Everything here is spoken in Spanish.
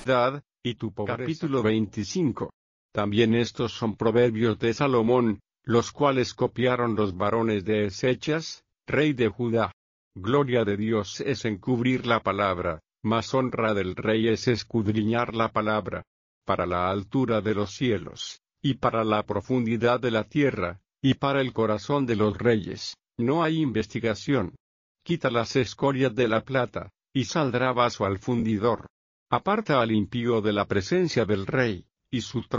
y tu pobreza. Capítulo 25. También estos son proverbios de Salomón, los cuales copiaron los varones de Ezechas, rey de Judá. Gloria de Dios es encubrir la palabra, mas honra del rey es escudriñar la palabra. Para la altura de los cielos, y para la profundidad de la tierra, y para el corazón de los reyes, no hay investigación. Quita las escorias de la plata, y saldrá vaso al fundidor. Aparta al impío de la presencia del rey, y su trono